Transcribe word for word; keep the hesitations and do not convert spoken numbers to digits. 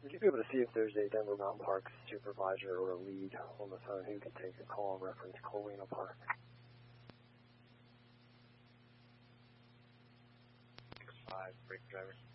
Would you be able to see if there's a Denver Mountain Park supervisor or a lead on the phone who can take a call in reference to Colwena Park? six five, break driver.